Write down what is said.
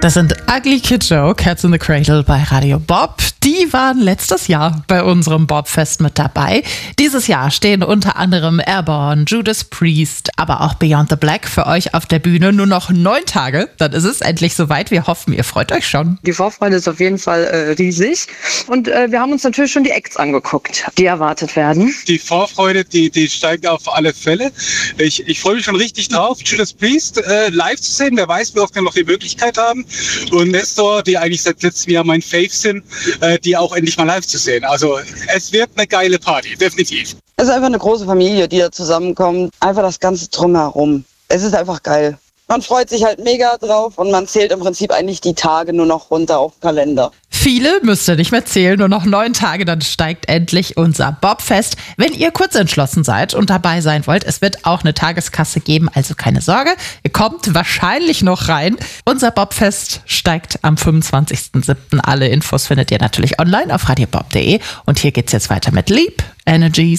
Das sind Ugly Kid Joe, Cats in the Cradle bei Radio Bob. Die waren letztes Jahr bei unserem Bobfest mit dabei. Dieses Jahr stehen unter anderem Airborne, Judas Priest, aber auch Beyond the Black für euch auf der Bühne. Nur noch 9 Tage, dann ist es endlich soweit. Wir hoffen, ihr freut euch schon. Die Vorfreude ist auf jeden Fall riesig. Und wir haben uns natürlich schon die Acts angeguckt, die erwartet werden. Die Vorfreude, die steigt auf alle Fälle. Ich freue mich schon richtig drauf, Judas Priest live zu sehen. Wer weiß, wie oft wir noch die Möglichkeit haben. Und Nestor, die eigentlich seit letztem Jahr mein Fave sind, die auch endlich mal live zu sehen. Also es wird eine geile Party, definitiv. Es ist einfach eine große Familie, die da zusammenkommt. Einfach das Ganze drumherum. Es ist einfach geil. Man freut sich halt mega drauf und man zählt im Prinzip eigentlich die Tage nur noch runter auf den Kalender. Viele müsst ihr nicht mehr zählen, nur noch 9 Tage, dann steigt endlich unser Bobfest. Wenn ihr kurz entschlossen seid und dabei sein wollt, es wird auch eine Tageskasse geben, also keine Sorge, ihr kommt wahrscheinlich noch rein. Unser Bobfest steigt am 25.07. Alle Infos findet ihr natürlich online auf radiobob.de und hier geht's jetzt weiter mit Leap Energies.